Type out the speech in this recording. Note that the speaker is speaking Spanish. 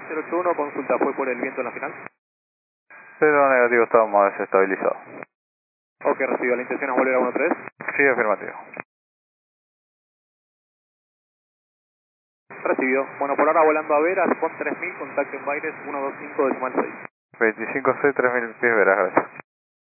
081, consulta, ¿fue por el viento en la final? Cero negativo, estamos desestabilizados. Ok, recibido. ¿La intención es volver a 13? Sí, afirmativo. Recibido. Bueno, por ahora volando a Veras con 3000, contacto en Baires 125 decimal 6. 25 6, 3000 pies, verás, gracias.